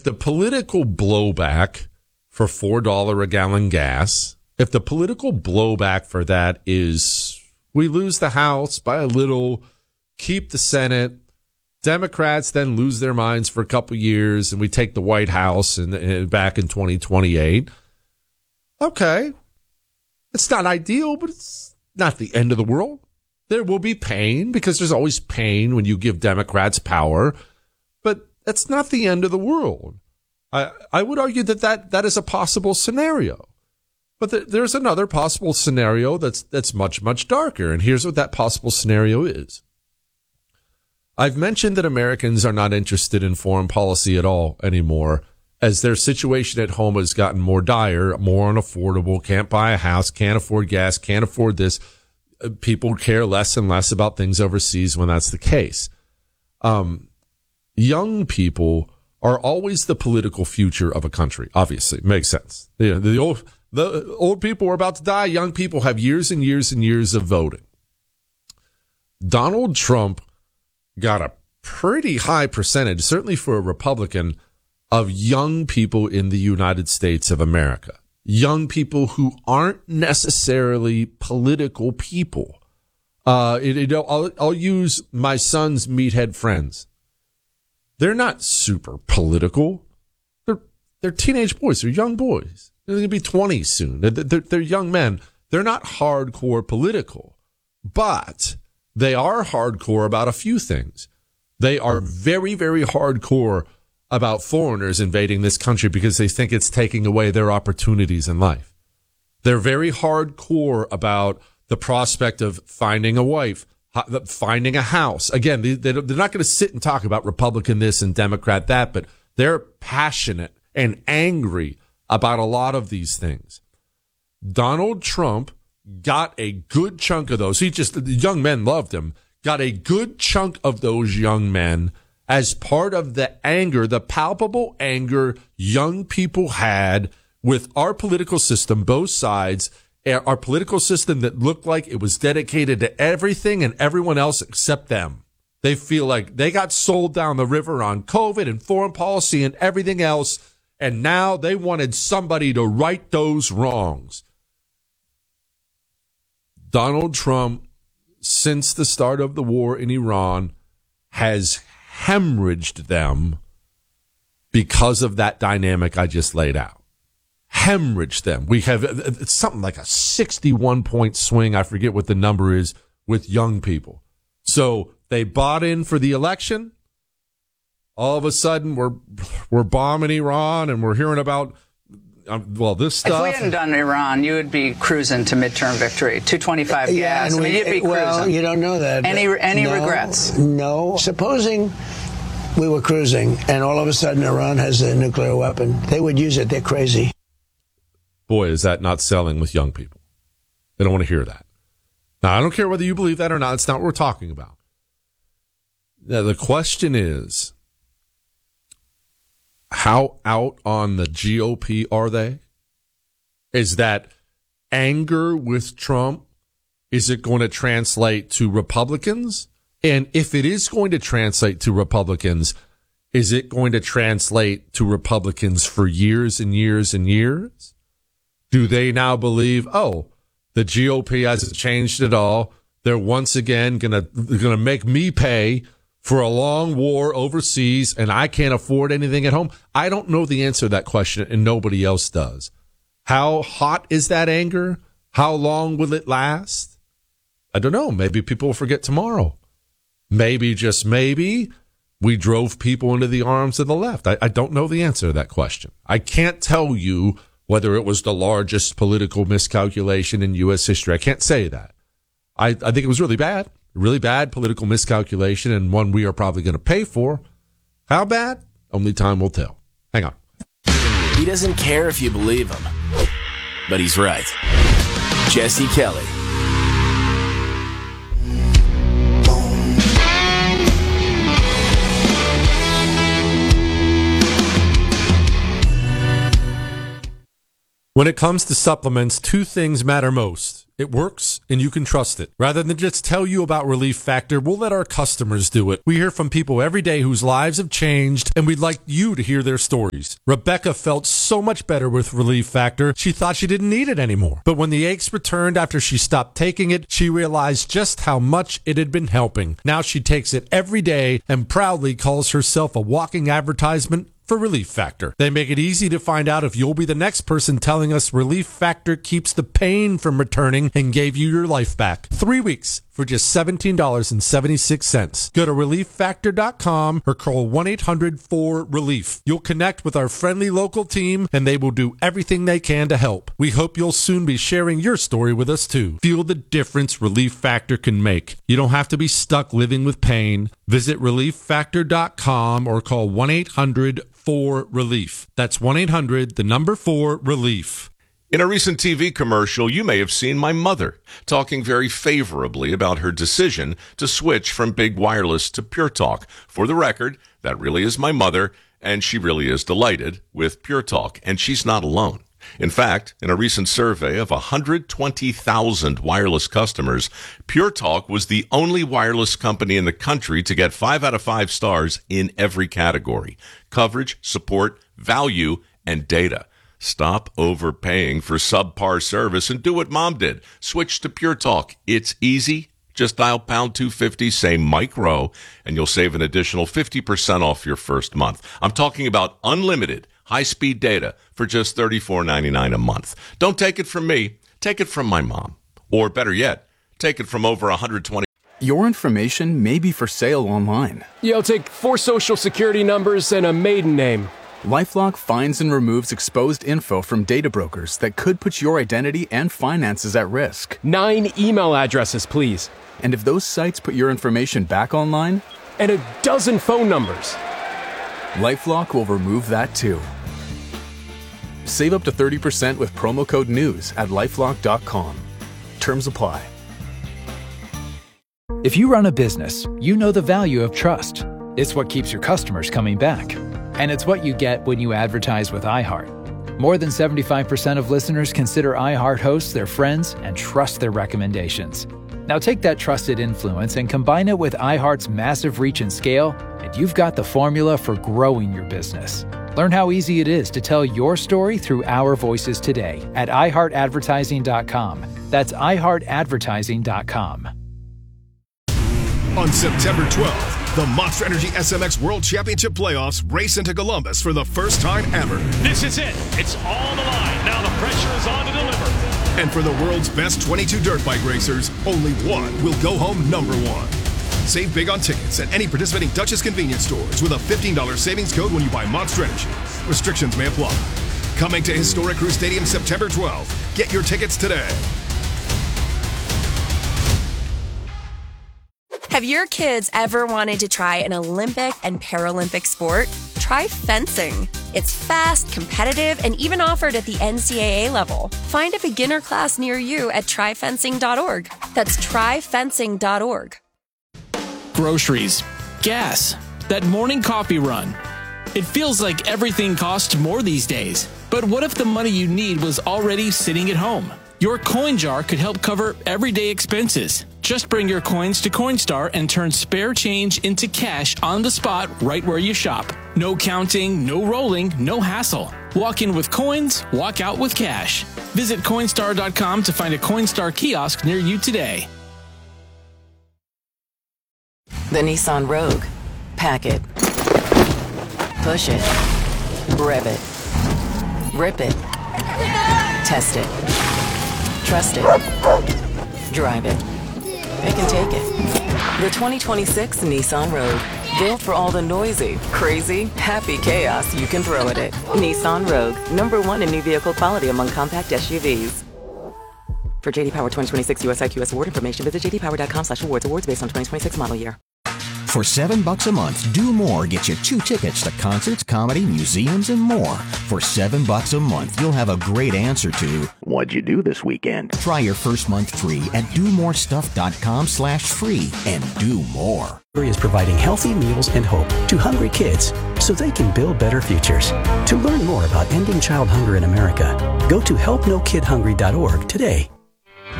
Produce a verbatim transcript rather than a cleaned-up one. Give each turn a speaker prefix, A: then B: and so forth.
A: if the political blowback for four dollars a gallon gas, if the political blowback for that is we lose the House by a little, keep the Senate, Democrats then lose their minds for a couple years, and we take the White House and, and back in twenty twenty-eight. Okay. It's not ideal, but it's not the end of the world. There will be pain because there's always pain when you give Democrats power, but that's not the end of the world. I, I would argue that, that that is a possible scenario. But th- there's another possible scenario that's that's much, much darker, and here's what that possible scenario is. I've mentioned that Americans are not interested in foreign policy at all anymore, as their situation at home has gotten more dire, more unaffordable, can't buy a house, can't afford gas, can't afford this. People care less and less about things overseas when that's the case. Um, young people are always the political future of a country. Obviously, makes sense. You know, the old, the old people are about to die. Young people have years and years and years of voting. Donald Trump got a pretty high percentage, certainly for a Republican, of young people in the United States of America. Young people who aren't necessarily political people. Uh, it, it, I'll, I'll use my son's meathead friends. They're not super political. They're, they're teenage boys. They're young boys. They're going to be twenty soon. They're, they're, they're young men. They're not hardcore political, but they are hardcore about a few things. They are very, very hardcore about foreigners invading this country because they think it's taking away their opportunities in life. They're very hardcore about the prospect of finding a wife, finding a house. Again, they, they're not going to sit and talk about Republican this and Democrat that, but they're passionate and angry about a lot of these things. Donald Trump got a good chunk of those. He just, the young men loved him, got a good chunk of those young men as part of the anger, the palpable anger young people had with our political system, both sides, our political system that looked like it was dedicated to everything and everyone else except them. They feel like they got sold down the river on COVID and foreign policy and everything else, and now they wanted somebody to right those wrongs. Donald Trump, since the start of the war in Iran, has hemorrhaged them because of that dynamic I just laid out. Hemorrhaged them. We have it's something like a sixty-one point swing. I forget what the number is with young people. So they bought in for the election. All of a sudden, we're we're bombing Iran, and we're hearing about um, well this stuff.
B: If we hadn't done Iran, you would be cruising to midterm victory, two twenty-five
C: yeah,
B: gas. I mean,
C: we,
B: you'd be cruising.
C: Well, you don't know that.
B: Any any
C: no,
B: regrets?
C: No. Supposing we were cruising, and all of a sudden Iran has a nuclear weapon, they would use it. They're crazy.
A: Boy, is that not selling with young people. They don't want to hear that. Now, I don't care whether you believe that or not. It's not what we're talking about. Now, the question is, how out on the G O P are they? Is that anger with Trump? Is it going to translate to Republicans? And if it is going to translate to Republicans, is it going to translate to Republicans for years and years and years? Do they now believe, oh, the G O P hasn't changed at all? They're once again going to going to make me pay for a long war overseas, and I can't afford anything at home? I don't know the answer to that question, and nobody else does. How hot is that anger? How long will it last? I don't know. Maybe people will forget tomorrow. Maybe, just maybe, we drove people into the arms of the left. I, I don't know the answer to that question. I can't tell you whether it was the largest political miscalculation in U S history. I can't say that. I, I think it was really bad. Really bad political miscalculation, and one we are probably going to pay for. How bad? Only time will tell. Hang on.
D: He doesn't care if you believe him, but he's right. Jesse Kelly.
A: When it comes to supplements, two things matter most. It works, and you can trust it. Rather than just tell you about Relief Factor, we'll let our customers do it. We hear from people every day whose lives have changed, and we'd like you to hear their stories. Rebecca felt so much better with Relief Factor, she thought she didn't need it anymore. But when the aches returned after she stopped taking it, she realized just how much it had been helping. Now she takes it every day and proudly calls herself a walking advertisement for Relief Factor. They make it easy to find out if you'll be the next person telling us Relief Factor keeps the pain from returning and gave you your life back. Three weeks for just seventeen dollars and seventy-six cents. Go to relief factor dot com or call one eight hundred four relief. You'll connect with our friendly local team and they will do everything they can to help. We hope you'll soon be sharing your story with us too. Feel the difference Relief Factor can make. You don't have to be stuck living with pain. Visit relief factor dot com or call one eight hundred four relief. That's one eight hundred, the number four, relief.
E: In a recent T V commercial, you may have seen my mother talking very favorably about her decision to switch from Big Wireless to Pure Talk. For the record, that really is my mother, and she really is delighted with Pure Talk, and she's not alone. In fact, in a recent survey of one hundred twenty thousand wireless customers, Pure Talk was the only wireless company in the country to get five out of five stars in every category: coverage, support, value, and data. Stop overpaying for subpar service and do what Mom did. Switch to Pure Talk. It's easy. Just dial pound two fifty, say Mike Rowe, and you'll save an additional fifty percent off your first month. I'm talking about unlimited high-speed data for just thirty-four ninety-nine a month. Don't take it from me. Take it from my mom. Or better yet, take it from over one hundred twenty.
F: Your information may be for sale online.
G: Yeah, I'll take four social security numbers and a maiden name.
F: LifeLock finds and removes exposed info from data brokers that could put your identity and finances at risk.
G: Nine email addresses, please.
F: And if those sites put your information back online?
G: And a dozen phone numbers.
F: LifeLock will remove that too. Save up to thirty percent with promo code NEWS at lifelock dot com. Terms apply.
H: If you run a business, you know the value of trust. It's what keeps your customers coming back. And it's what you get when you advertise with iHeart. More than seventy-five percent of listeners consider iHeart hosts their friends and trust their recommendations. Now take that trusted influence and combine it with iHeart's massive reach and scale, and you've got the formula for growing your business. Learn how easy it is to tell your story through our voices today at i heart advertising dot com. That's i heart advertising dot com.
I: On September twelfth, the Monster Energy S M X World Championship Playoffs race into Columbus for the first time ever.
J: This is it. It's all the line. Now the pressure is on to deliver.
I: And for the world's best twenty-two dirt bike racers, only one will go home number one. Save big on tickets at any participating Duchess convenience stores with a fifteen dollars savings code when you buy Monster Energy. Restrictions may apply. Coming to historic Crew Stadium September twelfth. Get your tickets today.
K: Have your kids ever wanted to try an Olympic and Paralympic sport? Try fencing. It's fast, competitive, and even offered at the N C double A level. Find a beginner class near you at try fencing dot org. That's try fencing dot org.
L: Groceries, gas, that morning coffee run. It feels like everything costs more these days. But what if the money you need was already sitting at home? Your coin jar could help cover everyday expenses. Just bring your coins to Coinstar and turn spare change into cash on the spot right where you shop. No counting, no rolling, no hassle. Walk in with coins, walk out with cash. Visit Coinstar dot com to find a Coinstar kiosk near you today.
M: The Nissan Rogue. Pack it. Push it. Rev it. Rip it. Test it. Trust it. Drive it. It can take it. The twenty twenty-six Nissan Rogue. Built for all the noisy, crazy, happy chaos you can throw at it. Nissan Rogue. Number one in new vehicle quality among compact S U Vs. For J D Power twenty twenty-six U S I Q S award information, visit j d power dot com slash awards. Awards based on twenty twenty-six model year.
N: For seven bucks a month, Do More gets you two tickets to concerts, comedy, museums, and more. For seven bucks a month, you'll have a great answer to what'd you do this weekend? Try your first month free at do more stuff dot com slash free and do more.
O: Is providing healthy meals and hope to hungry kids so they can build better futures. To learn more about ending child hunger in America, go to help no kid hungry dot org today.